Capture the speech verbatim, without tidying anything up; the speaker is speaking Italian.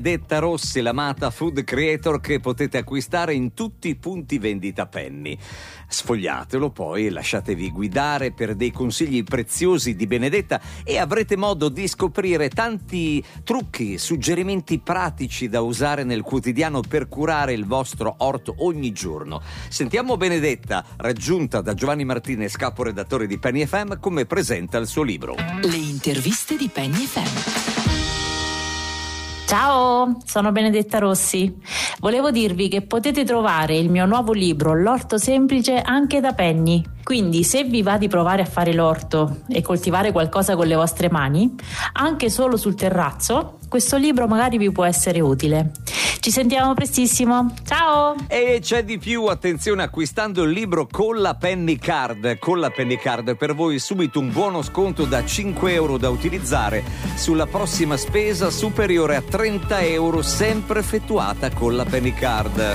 Detta Rossi, l'amata food creator che potete acquistare in tutti i punti vendita Penny. Sfogliatelo poi e lasciatevi guidare per dei consigli preziosi di Benedetta e avrete modo di scoprire tanti trucchi, suggerimenti pratici da usare nel quotidiano per curare il vostro orto ogni giorno. Sentiamo Benedetta, raggiunta da Giovanni Martinez, caporedattore di Penny F M, come presenta il suo libro. Le interviste di Penny F M. Ciao, sono Benedetta Rossi. Volevo dirvi che potete trovare il mio nuovo libro L'orto semplice anche da Penny. Quindi se vi va di provare a fare l'orto e coltivare qualcosa con le vostre mani, anche solo sul terrazzo, questo libro magari vi può essere utile. Ci sentiamo prestissimo, ciao! E c'è di più, attenzione, acquistando il libro con la Penny Card. Con la Penny Card per voi subito un buono sconto da cinque euro da utilizzare sulla prossima spesa superiore a trenta euro, sempre effettuata con la Penny Card.